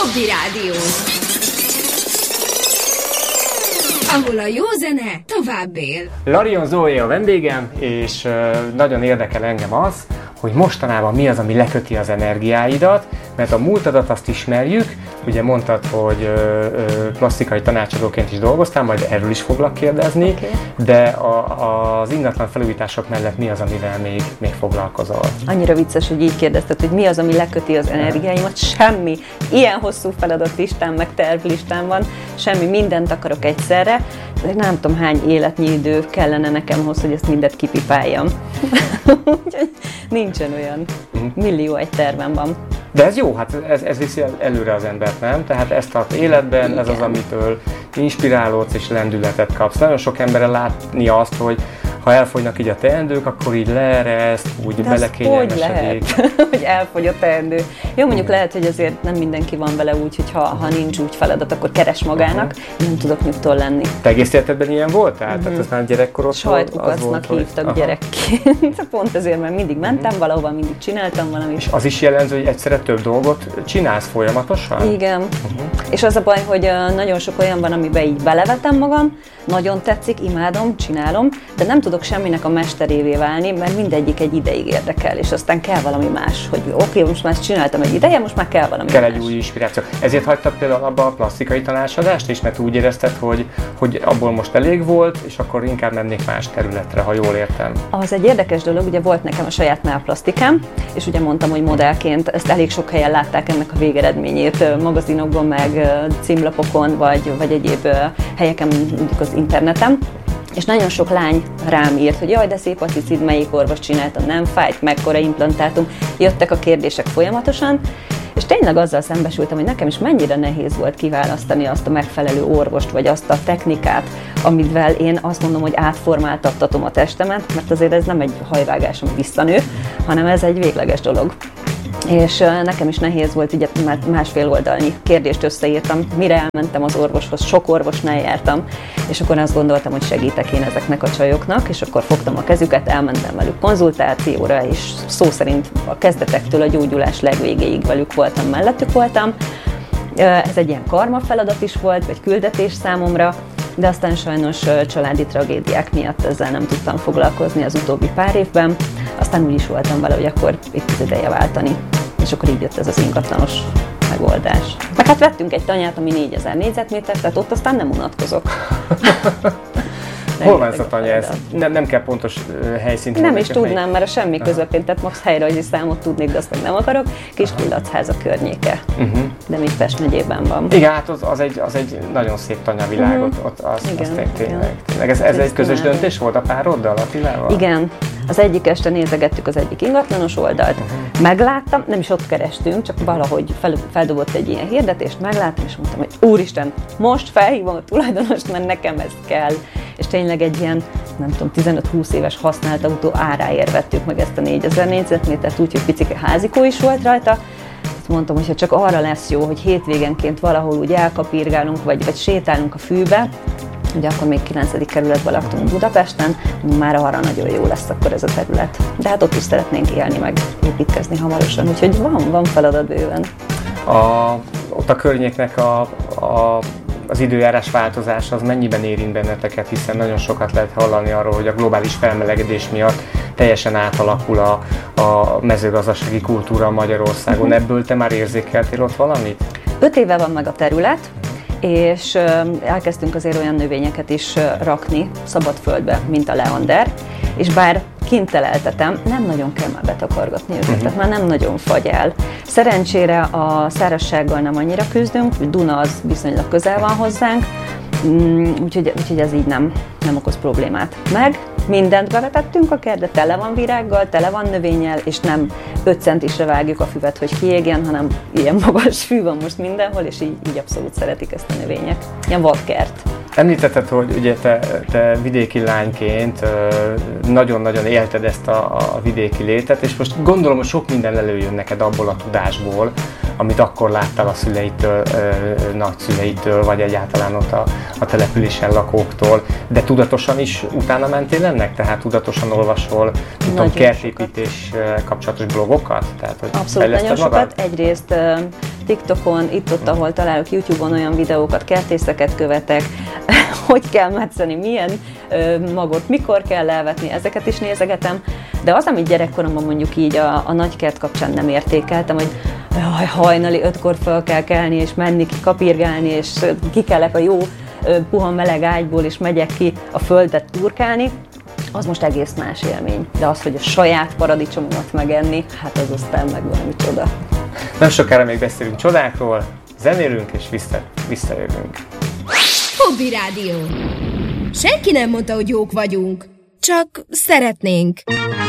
Hobby Rádió, ahol a jó zene tovább él. Larion Zoe a vendégem, és nagyon érdekel engem az, hogy mostanában mi az, ami leköti az energiáidat, mert a múltadat azt ismerjük, ugye mondtad, hogy plastikai tanácsadóként is dolgoztál, majd erről is foglak kérdezni, okay. De az ingatlan felújítások mellett mi az, amivel még foglalkozol? Annyira vicces, hogy így kérdezted, hogy mi az, ami leköti az energiáimat, semmi. Ilyen hosszú feladatlistám, meg tervlistám van, semmi, mindent akarok egyszerre, de nem tudom hány életnyi idő kellene nekem ahhoz, hogy ezt mindet kipipáljam. Nincsen olyan. Millió egy tervem van. De ez jó, hát ez viszi előre az embert, nem? Tehát ezt tart életben, igen. Ez az, amitől inspirálódsz és lendületet kapsz. Nagyon sok emberrel látni azt, hogy ha elfogynak így a teendők, akkor így leereszt, úgy belekényelmesedik. Hogy lehet, hogy elfogy a teendő? Jó, mondjuk lehet, hogy azért nem mindenki van vele úgy, hogy ha nincs úgy feladat, akkor keres magának. Nem tudok nyugtól lenni. Te egész életedben ilyen voltál? Tehát ez már gyerekkorodtól Sajtkukacnak hívtak gyerekként. Pont ezért, mert mindig mentem valahova, mindig csináltam valamit. És az is jellemző, hogy egyszerre több dolgot csinálsz folyamatosan? Igen. És az a baj, hogy nagyon sok olyan van, amiben így belevetem magam, nagyon tetszik, imádom, csinálom, de nem tudok semminek a mesterévé válni, mert mindegyik egy ideig érdekel, és aztán kell valami más, hogy oké, most már ezt csináltam egy ideje, most már kell valami kell más. Egy új inspiráció. Ezért hagytad például abba a plastikai tanácsadást is, mert úgy érezted, hogy abból most elég volt, és akkor inkább mennék más területre, ha jól értem. Az egy érdekes dolog, ugye volt nekem a saját mellplasztikám, és ugye mondtam, hogy modellként ezt elég sok helyen látták ennek a végeredményét, magazinokban, meg címlapokon, vagy egyéb helyeken, mondjuk az interneten. És nagyon sok lány rám írt, hogy jaj, de szép a cicid, melyik orvos csináltam, nem fájt, mekkora implantátum. Jöttek a kérdések folyamatosan, és tényleg azzal szembesültem, hogy nekem is mennyire nehéz volt kiválasztani azt a megfelelő orvost, vagy azt a technikát, amivel én azt mondom, hogy átformáltattatom a testemet, mert azért ez nem egy hajvágás, ami visszanő, hanem ez egy végleges dolog. És nekem is nehéz volt, ugye mert másfél oldalnyi kérdést összeírtam, mire elmentem az orvoshoz, sok orvosnál jártam, és akkor azt gondoltam, hogy segítek én ezeknek a csajoknak, és akkor fogtam a kezüket, elmentem velük konzultációra, és szó szerint a kezdetektől a gyógyulás legvégéig velük voltam, mellettük voltam. Ez egy ilyen karma feladat is volt, vagy küldetés számomra, de aztán sajnos családi tragédiák miatt ezzel nem tudtam foglalkozni az utóbbi pár évben. Aztán úgy is voltam vele, hogy akkor itt az ideje váltani. És akkor így jött ez az ingatlanos megoldás. Meg hát vettünk egy tanyát, ami 4000 négyzetméter, tehát ott aztán nem unatkozok. Hol van ez a tanya? Nem kell pontos helyszínt. Nem is tudnám, mert a semmi közepén, tehát max helyrajzi számot tudnék, de azt meg nem akarok. Kiskulacháza környéke, de még Pest megyében van. Igen, hát az egy nagyon szép tanyavilág, az tényleg. Ez egy közös döntés volt a pároddal, Attilával? Igen. Az egyik este nézegettük az egyik ingatlanos oldalt, megláttam, nem is ott kerestünk, csak valahogy feldobott egy ilyen hirdetést, megláttam, és mondtam, hogy úristen, most felhívom a tulajdonost, mert nekem ez kell. És tényleg egy ilyen, nem tudom, 15-20 éves használt autó áráért vettük meg ezt a 4000 négyzetmétert, úgyhogy picike házikó is volt rajta. Mondtam, hogy ha csak arra lesz jó, hogy hétvégenként valahol úgy elkapírgálunk, vagy sétálunk a fűbe, ugye akkor még 9. kerületben laktunk Budapesten, már arra nagyon jó lesz akkor ez a terület. De hát ott is szeretnénk élni, meg építkezni hamarosan, úgyhogy van feladat bőven. Ott a környéknek az időjárás változása az mennyiben érint benneteket, hiszen nagyon sokat lehet hallani arról, hogy a globális felmelegedés miatt teljesen átalakul a mezőgazdasági kultúra Magyarországon. Ebből te már érzékeltél ott valamit? 5 éve van meg a terület, és elkezdtünk azért olyan növényeket is rakni szabadföldbe, mint a leander, és bár kint teleltetem, nem nagyon kell már betakargatni őket, tehát már nem nagyon fagy el. Szerencsére a szárazsággal nem annyira küzdünk, Duna az viszonylag közel van hozzánk, úgyhogy ez így nem okoz problémát. Meg mindent bevetettünk a kertbe, tele van virággal, tele van növényel, és nem 5 centisre vágjuk a füvet, hogy kiégjen, hanem ilyen magas fű van most mindenhol, és így abszolút szeretik ezt a növények. Ilyen vadkert. Említetted, hogy ugye te vidéki lányként nagyon-nagyon élted ezt a vidéki létet, és most gondolom, hogy sok minden előjön neked abból a tudásból, amit akkor láttál a szüleitől, nagyszüleitől, vagy egyáltalán ott a településen lakóktól, de tudatosan is utána mentél ennek? Tehát tudatosan olvasol, tudom, kertépítés kapcsolatos blogokat? Tehát, hogy abszolút, nagyon sokat. Egyrészt TikTokon, itt-ott, ahol találok, YouTube-on olyan videókat, kertészeket követek, hogy kell metszeni, milyen magot, mikor kell elvetni, ezeket is nézegetem. De az, amit gyerekkoromban mondjuk így a nagykert kapcsán nem értékeltem, hogy hajnali 5-kor fel kell kelni, és menni ki kapirgálni, és kikelek a jó puha meleg ágyból, és megyek ki a földet turkálni, az most egész más élmény. De az, hogy a saját paradicsomomat megenni, hát az aztán meg valami csoda. Nem sokára még beszélünk csodákról, zenélünk és visszajövünk. Hobby Rádió. Senki nem mondta, hogy jók vagyunk, csak szeretnénk.